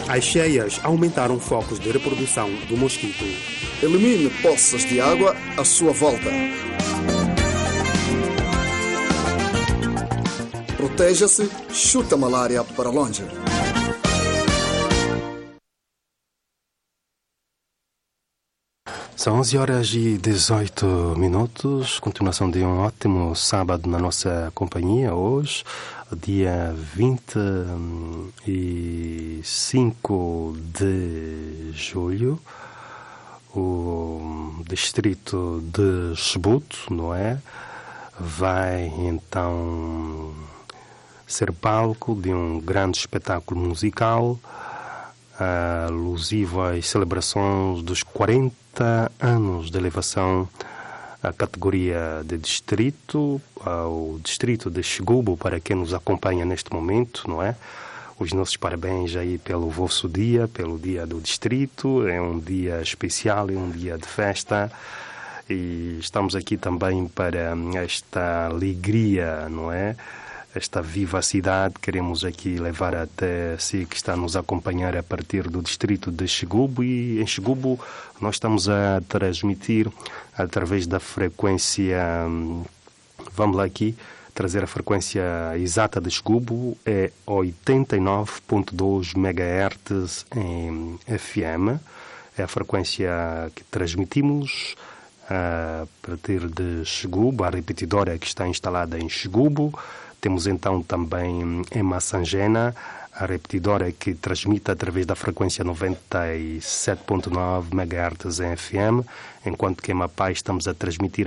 As cheias aumentaram focos de reprodução do mosquito. Elimine poças de água à sua volta. Proteja-se, chute a malária para longe. São 11h18, continuação de um ótimo sábado na nossa companhia. Hoje, dia 25 de julho, o distrito de Chibouto, não é? Vai então ser palco de um grande espetáculo musical alusivo às celebrações dos 40 anos de elevação à categoria de distrito, ao distrito de Chigubo, para quem nos acompanha neste momento, não é? Os nossos parabéns aí pelo vosso dia, pelo dia do distrito. É um dia especial, é um dia de festa e estamos aqui também para esta alegria, não é? Esta vivacidade queremos aqui levar até si que está a nos acompanhar a partir do distrito de Chigubo. E em Chigubo nós estamos a transmitir através da frequência, vamos lá aqui, trazer a frequência exata de Chigubo, é 89.2 MHz em FM. É a frequência que transmitimos a partir de Chigubo, a repetidora que está instalada em Chigubo. Temos então também em Massangena a repetidora que transmite através da frequência 97.9 MHz em FM, enquanto que em Mapá estamos a transmitir